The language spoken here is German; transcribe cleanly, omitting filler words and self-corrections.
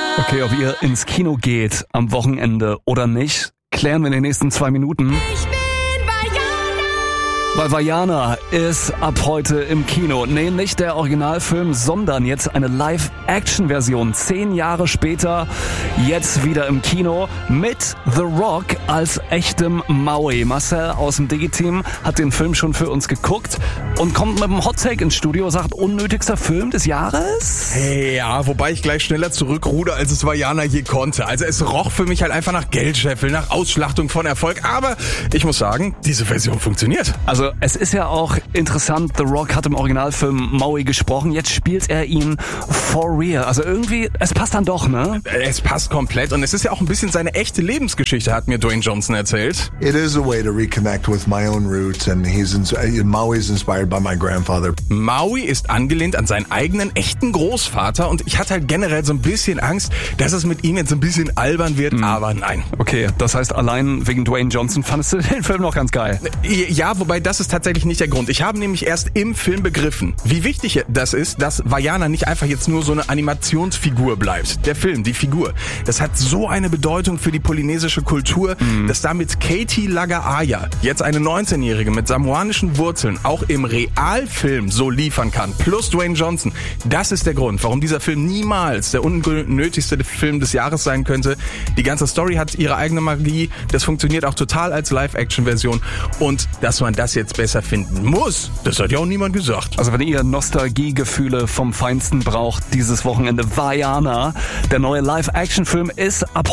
Okay, ob ihr ins Kino geht am Wochenende oder nicht, klären wir in den nächsten 2 Minuten. Ich bin Vajana. Weil Vajana ist ab heute im Kino. Nee, nicht der Originalfilm, sondern jetzt eine Live-Action-Version. 10 Jahre später, jetzt wieder im Kino mit The Rock als echtem Maui. Marcel aus dem Digi-Team hat den Film schon für uns geguckt und kommt mit einem Hot-Take ins Studio, sagt, unnötigster Film des Jahres? Hey, ja, wobei ich gleich schneller zurückruder, als es Vajana je konnte. Also es roch für mich halt einfach nach Geldscheffel, nach Ausschlachtung von Erfolg. Aber ich muss sagen, diese Version funktioniert. Also es ist ja auch interessant, The Rock hat im Originalfilm Maui gesprochen, jetzt spielt er ihn for real. Also irgendwie, es passt dann doch, ne? Es passt komplett und es ist ja auch ein bisschen seine echte Lebensgeschichte, hat mir Dwayne Johnson erzählt. It is a way to reconnect with my own roots, and Maui's inspired by my grandfather. Maui ist angelehnt an seinen eigenen echten Großvater und ich hatte halt generell so ein bisschen Angst, dass es mit ihm jetzt ein bisschen albern wird, aber nein. Okay, das heißt, allein wegen Dwayne Johnson fandest du den Film noch ganz geil. Ja, wobei das ist tatsächlich nicht der Grund. Ich habe nämlich erst im Film begriffen, wie wichtig das ist, dass Vajana nicht einfach jetzt nur so eine Animationsfigur bleibt. Der Film, die Figur, das hat so eine Bedeutung für die polynesische Kultur, dass damit Katie Lagaaya, jetzt eine 19-Jährige mit samoanischen Wurzeln, auch im Realfilm so liefern kann. Plus Dwayne Johnson. Das ist der Grund, warum dieser Film niemals der unnötigste Film des Jahres sein könnte. Die ganze Story hat ihre eigene Magie. Das funktioniert auch total als Live-Action-Version. Und dass man das jetzt besser finden muss, das hat ja auch niemand gesagt. Also wenn ihr Nostalgiegefühle vom Feinsten braucht, dieses Wochenende Vajana, der neue Live-Action-Film ist ab